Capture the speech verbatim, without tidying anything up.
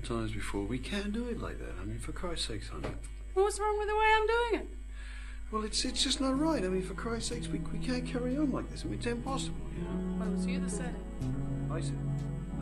times before. We can't do it like that. I mean, for Christ's sakes, honey. Well, what's wrong with the way I'm doing it? Well, it's it's just not right. I mean, for Christ's sakes, we, we can't carry on like this. I mean, it's impossible, you know? Well, it was you that said it. I said